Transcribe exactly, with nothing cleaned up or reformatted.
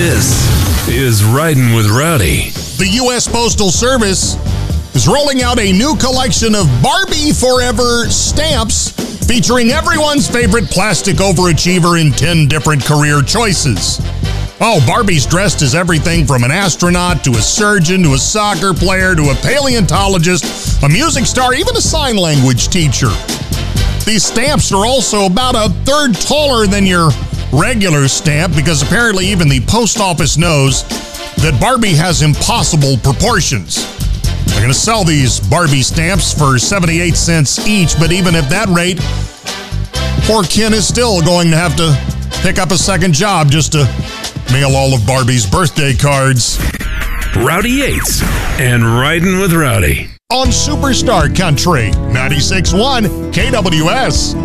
This is Riding with Rowdy. The U S Postal Service is rolling out a new collection of Barbie Forever stamps featuring everyone's favorite plastic overachiever in ten different career choices. Oh, Barbie's dressed as everything from an astronaut to a surgeon to a soccer player to a paleontologist, a music star, even a sign language teacher. These stamps are also about a third taller than your regular stamp because apparently even the post office knows that Barbie has impossible proportions. They're going to sell these Barbie stamps for seventy-eight cents each, but even at that rate, poor Ken is still going to have to pick up a second job just to mail all of Barbie's birthday cards. Rowdy Yates and Riding with Rowdy. On Superstar Country, ninety-six point one K W S.